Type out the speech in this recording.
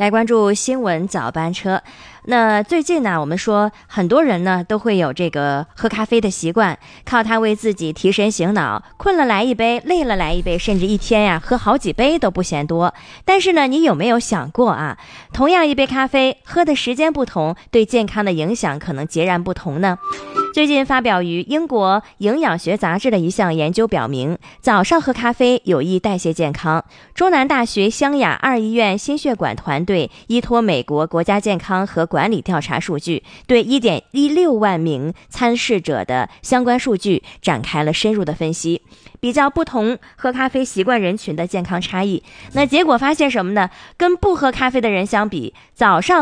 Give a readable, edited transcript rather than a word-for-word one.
来关注新闻早班车。那最近呢，我们说很多人呢都会有这个喝咖啡的习惯，靠它为自己提神醒脑，困了来一杯，累了来一杯，甚至一天呀喝好几杯都不嫌多。但是呢，你有没有想过啊，同样一杯咖啡，喝的时间不同，对健康的影响可能截然不同呢？最近发表于英国营养学杂志的一项研究表明，早上喝咖啡有益代谢健康。中南大学湘雅2医院心血管团队依托美国国家健康和管理调查数据，对 1.16 万名参试者的相关数据展开了深入的分析，比较不同喝咖啡习惯人群的健康差异。那结果发现什么呢？跟不喝咖啡的人相比，早上